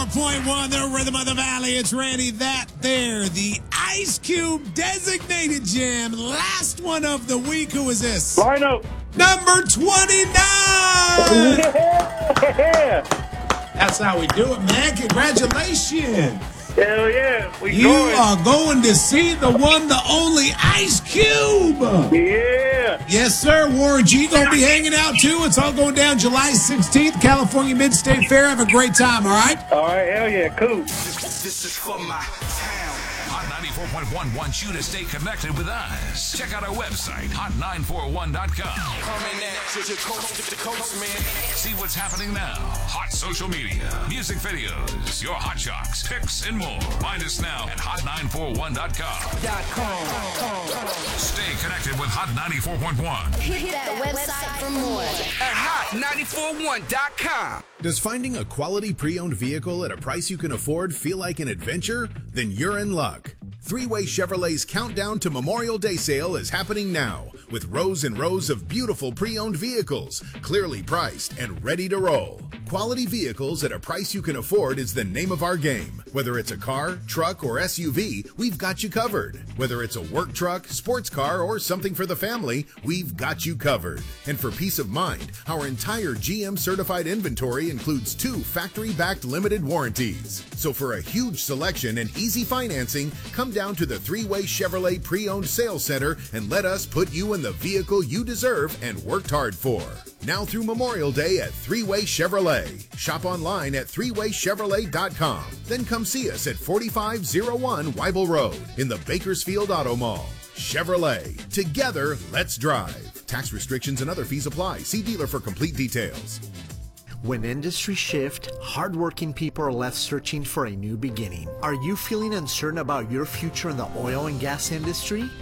94.1, the rhythm of the valley. It's Randy. That there, the Ice Cube designated jam. Last one of the week. Who is this? Line up. Number 29. Yeah. That's how we do it, man. Congratulations. Hell yeah. You are going to see the one, the only Ice Cube. Yeah. Yes, sir. Warren G going to be hanging out, too. It's all going down July 16th, California Mid-State Fair. Have a great time, all right? All right. Hell yeah. Cool. This is for my town. Hot 94.1 wants you to stay connected with us. Check out our website, hot941.com. Coming at you, coast to coast, man. See what's happening now. Hot social media, music videos, your hot shocks, picks, and more. Find us now at hot941.com. Stay connected with Hot 94.1. Hit that website for more At hot941.com. Does finding a quality pre-owned vehicle at a price you can afford feel like an adventure? Then you're in luck. Three-Way Chevrolet's Countdown to Memorial Day sale is happening now with rows and rows of beautiful pre-owned vehicles, clearly priced and ready to roll. Quality vehicles at a price you can afford is the name of our game. Whether it's a car, truck, or SUV, we've got you covered. Whether it's a work truck, sports car, or something for the family, we've got you covered. And for peace of mind, our entire GM certified inventory includes 2 factory-backed limited warranties. So for a huge selection and easy financing, come down to the Three-Way Chevrolet Pre-Owned Sales Center and let us put you in the vehicle you deserve and worked hard for. Now through Memorial Day at Three-Way Chevrolet. Shop online at threewaychevrolet.com. Then come see us at 4501 Weibel Road in the Bakersfield Auto Mall. Chevrolet. Together, let's drive. Tax restrictions and other fees apply. See dealer for complete details. When industries shift, hardworking people are left searching for a new beginning. Are you feeling uncertain about your future in the oil and gas industry?